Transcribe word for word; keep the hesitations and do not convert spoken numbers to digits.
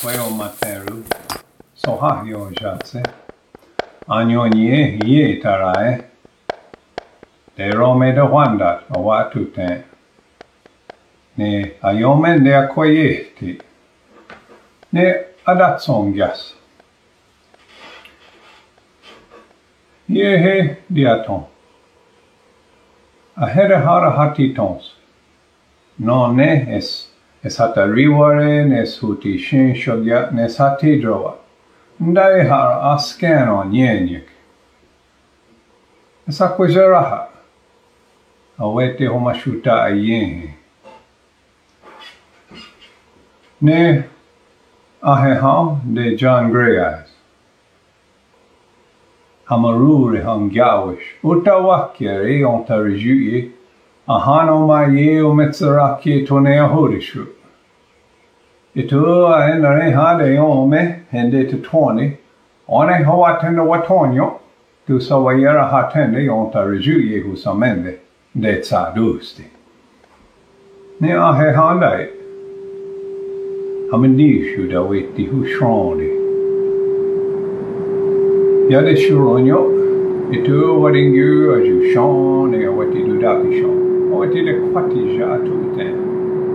Queo materu, sohahio jatse, anyonie ye tarae, de rome de wandat, awatuten, ne ayomen de akoyeti, ne adatsongyas. Yehe diaton, ahere hara hatitons, non ne es, es hatariware, nes huti shin shogyat, nes hatidroa, ndai hara askeno nyenyik. Es akwizeraha, awete homashuta ayehe. Ne aheham de John Gray Eyes. Hamaruri hangyawish, utawakere ontarijuye, ahano maye o metsuraki tonea horishu. Itu aenare hade yome, hende to twenty, one hoatenda watonyo, tu sawayera hatende ontarijuye husamende, de tsadusti. Ne ahehandai. Hamendishu da weti hushrondi. Yade shuronyo, itu waringu aju shon e awati dudaki shon. Awati de kwati jatu ten.